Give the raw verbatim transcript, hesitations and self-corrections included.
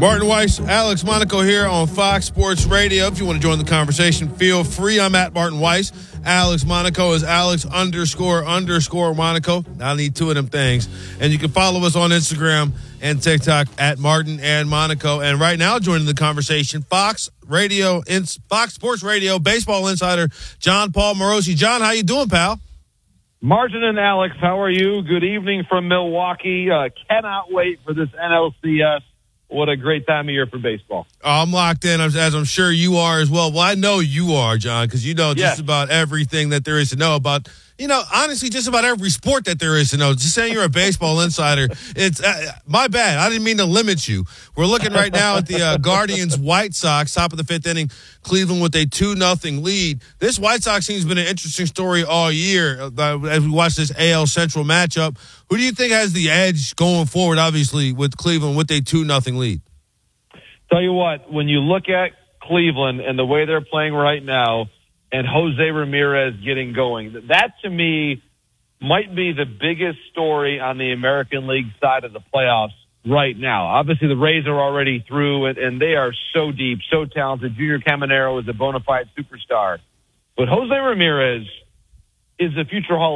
Martin Weiss, Alex Monaco here on Fox Sports Radio. If you want to join the conversation, feel free. I'm at Martin Weiss. Alex Monaco is Alex underscore underscore Monaco. I need two of them things. And you can follow us on Instagram and TikTok at Martin and Monaco. And right now, joining the conversation, Fox Radio, Fox Sports Radio, baseball insider Jon Paul Morosi. John, how you doing, pal? Martin and Alex, how are you? Good evening from Milwaukee. Uh, cannot wait for this N L C S. What a great time of year for baseball. Oh, I'm locked in, as I'm sure you are as well. Well, I know you are, John, because you know just yes. about everything that there is to know about, you know, honestly, just about every sport that there is to know. Just saying you're a baseball insider, it's uh, my bad. I didn't mean to limit you. We're looking right now at the uh, Guardians-White Sox, top of the fifth inning, Cleveland with a two nothing lead. This White Sox team has been an interesting story all year uh, as we watch this A L Central matchup. Who do you think has the edge going forward, obviously, with Cleveland with a two nothing lead? Tell you what, when you look at Cleveland and the way they're playing right now and Jose Ramirez getting going, that to me might be the biggest story on the American League side of the playoffs right now. Obviously, the Rays are already through, and, and they are so deep, so talented. Junior Caminero is a bona fide superstar. But Jose Ramirez is the future Hall